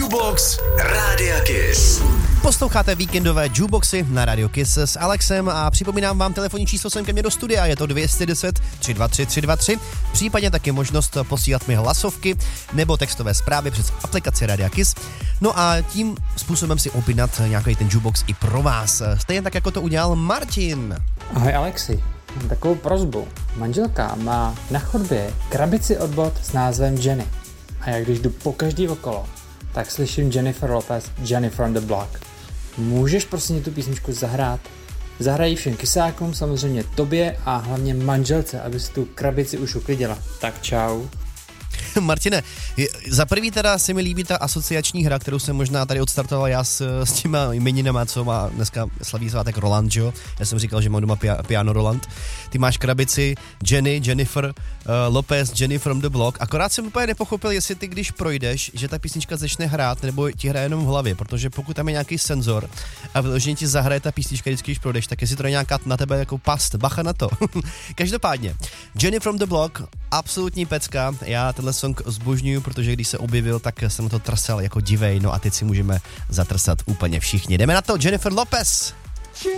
Jukebox Rádia Kiss. Posloucháte víkendové Jukeboxy na Radio Kiss s Alexem a připomínám vám telefonní číslo sem ke mně do studia, je to 210 323 323, případně taky možnost posílat mi hlasovky nebo textové zprávy přes aplikaci Rádia Kiss. No a tím způsobem si objednat nějaký ten Jukebox i pro vás. Stejně tak, jako to udělal Martin. Ahoj Alexi, mám takovou prosbu. Manželka má na chodbě krabici od bot s názvem Jenny. A já když jdu po každý okolo, tak slyším Jennifer Lopez, Jenny from the Block. Můžeš prosím tu písničku zahrát? Zahrají všem kysákům, samozřejmě tobě a hlavně manželce, aby si tu krabici už uklidila. Tak čau. Martine, za prvý teda se mi líbí ta asociační hra, kterou jsem možná tady odstartoval já s těma jmeninama, co má dneska slaví svátek Roland, že jo? Já jsem říkal, že mám doma piano Roland. Ty máš krabici Jenny, Jennifer, Lopez, Jenny from the Block. Akorát jsem úplně nepochopil, jestli ty, když projdeš, že ta písnička začne hrát, nebo ti hraje jenom v hlavě, protože pokud tam je nějaký senzor a vyloženě ti zahraje ta písnička, když projdeš, tak jestli to je nějaká na tebe jako past, bacha na to. Každopádně, Jenny from the Block, absolutní pecka, já tenhle song zbožňuju, protože když se objevil, tak jsem to trsal jako divej, no a teď si můžeme zatrsat úplně všichni. Jdeme na to, Jennifer Lopez!